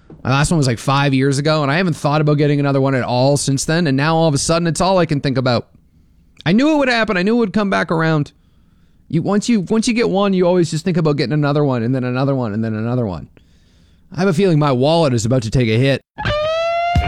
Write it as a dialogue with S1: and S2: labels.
S1: My last one was like 5 years ago, and I haven't thought about getting another one at all since then. And now all of a sudden, it's all I can think about. I knew it would happen. I knew it would come back around. Once you get one, you always just think about getting another one, and then another one, and then another one. I have a feeling my wallet is about to take a hit.